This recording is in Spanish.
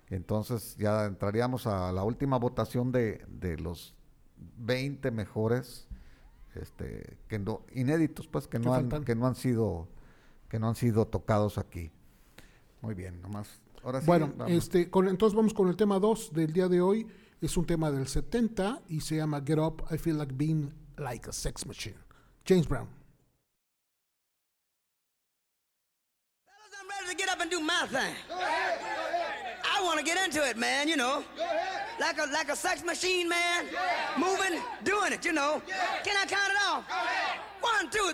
Entonces ya entraríamos a la última votación de los 20 mejores, que no, inéditos, pues, ¿Qué faltan? que no han sido tocados aquí. Muy bien, nomás. Ahora sí, Bueno, vamos. entonces vamos con el tema 2 del día de hoy. Es un tema del 70 y se llama Get Up, I Feel Like Being Like a Sex Machine. James Brown. Fellas, I'm ready to get up and do my thing. I want to get into it, man, you know. Like a sex machine, man. Moving, doing it, you know. Can I count it off? 1, 2,